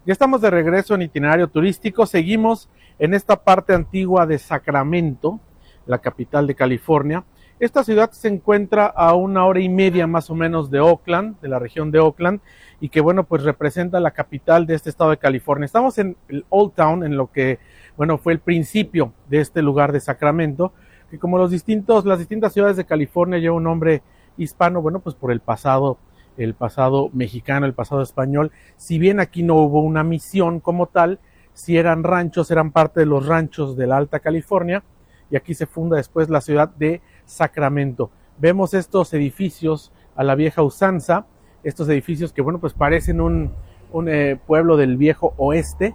Ya estamos de regreso en itinerario turístico, seguimos en esta parte antigua de Sacramento, la capital de California. Esta ciudad se encuentra a 1 hora y media más o menos de Oakland, de la región de Oakland, y que bueno, pues representa la capital de este estado de California. Estamos en el Old Town, en lo que bueno, fue el principio de este lugar de Sacramento, que como las distintas ciudades de California lleva un nombre hispano, bueno, pues por el pasado mexicano, el pasado español. Si bien aquí no hubo una misión como tal, si eran ranchos, eran parte de los ranchos de la Alta California, y aquí se funda después la ciudad de Sacramento. Vemos estos edificios a la vieja usanza, estos edificios que bueno, pues parecen un pueblo del viejo oeste,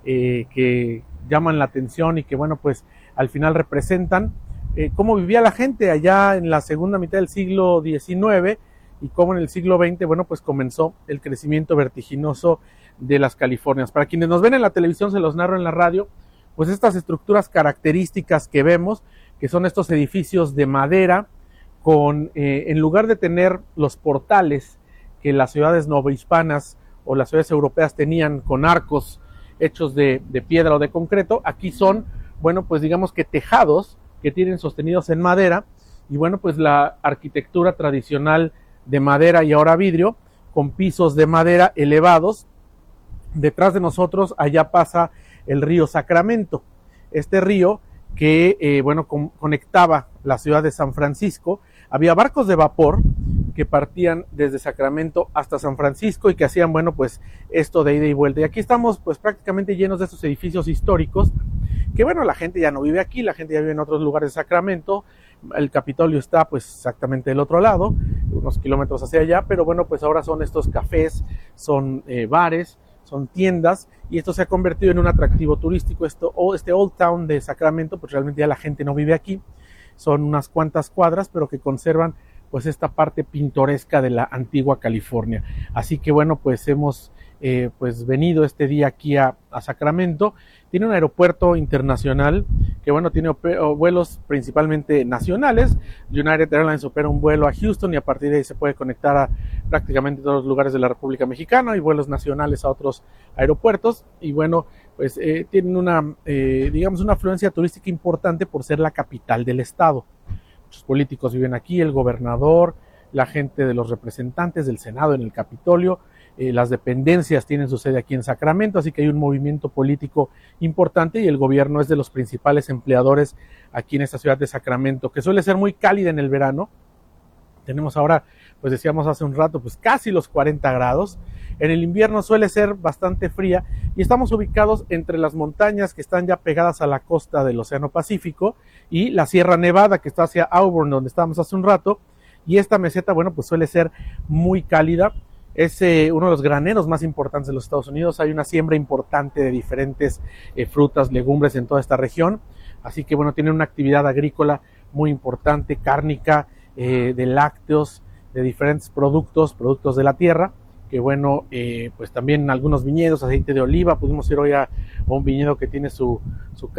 que llaman la atención y que bueno, pues al final representan cómo vivía la gente allá en la segunda mitad del siglo XIX, y cómo en el siglo XX, bueno, pues comenzó el crecimiento vertiginoso de las Californias. Para quienes nos ven en la televisión, se los narro en la radio, pues estas estructuras características que vemos, que son estos edificios de madera, con en lugar de tener los portales que las ciudades novohispanas o las ciudades europeas tenían con arcos hechos de piedra o de concreto, aquí son, bueno, pues digamos que tejados que tienen sostenidos en madera, y bueno, pues la arquitectura tradicional de madera y ahora vidrio, con pisos de madera elevados. Detrás de nosotros allá pasa el río Sacramento, este río que bueno, conectaba la ciudad de San Francisco. Había barcos de vapor que partían desde Sacramento hasta San Francisco y que hacían, bueno, pues esto de ida y vuelta. Y aquí estamos pues prácticamente llenos de estos edificios históricos, que bueno, la gente ya no vive aquí, la gente ya vive en otros lugares de Sacramento. El Capitolio está pues exactamente del otro lado, unos kilómetros hacia allá, pero bueno, pues ahora son estos cafés, son bares, son tiendas, y esto se ha convertido en un atractivo turístico. Este Old Town de Sacramento, pues realmente ya la gente no vive aquí, son unas cuantas cuadras, pero que conservan pues esta parte pintoresca de la antigua California. Así que bueno, pues hemos pues venido este día aquí a Sacramento. Tiene un aeropuerto internacional que bueno, tiene vuelos principalmente nacionales. United Airlines opera un vuelo a Houston y a partir de ahí se puede conectar a prácticamente todos los lugares de la República Mexicana, y vuelos nacionales a otros aeropuertos. Y bueno, pues tienen una digamos una afluencia turística importante por ser la capital del estado. Muchos políticos viven aquí, el gobernador, la gente de los representantes del Senado en el Capitolio, las dependencias tienen su sede aquí en Sacramento, así que hay un movimiento político importante, y el gobierno es de los principales empleadores aquí en esta ciudad de Sacramento, que suele ser muy cálida en el verano. Tenemos ahora, pues decíamos hace un rato, pues casi los 40 grados. En el invierno suele ser bastante fría, y estamos ubicados entre las montañas que están ya pegadas a la costa del Océano Pacífico y la Sierra Nevada, que está hacia Auburn, donde estábamos hace un rato. Y esta meseta, bueno, pues suele ser muy cálida. Es uno de los graneros más importantes de los Estados Unidos. Hay una siembra importante de diferentes frutas, legumbres en toda esta región. Así que bueno, tiene una actividad agrícola muy importante, cárnica, de lácteos, de diferentes productos de la tierra, que bueno, pues también algunos viñedos, aceite de oliva. Pudimos ir hoy a un viñedo que tiene su